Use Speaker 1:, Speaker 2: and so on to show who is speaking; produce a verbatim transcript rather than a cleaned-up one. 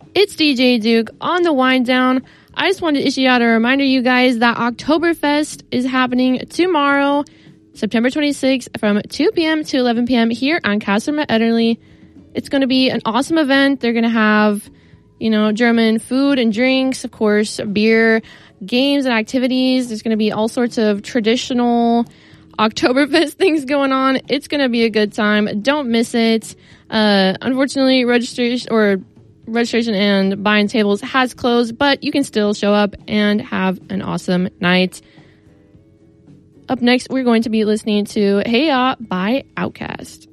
Speaker 1: It's D J Duke on the wind down. I just wanted to issue out a reminder, you guys, that Oktoberfest is happening tomorrow, September twenty-sixth, from two p.m. to eleven p.m. here on Casterman Ederle. It's going to be an awesome event. They're going to have, you know, German food and drinks, of course, beer, games and activities. There's going to be all sorts of traditional Oktoberfest things going on. It's going to be a good time. Don't miss it. Uh, unfortunately, registration or registration and buying tables has closed, but you can still show up and have an awesome night. Up next, we're going to be listening to Hey Ya by Outkast.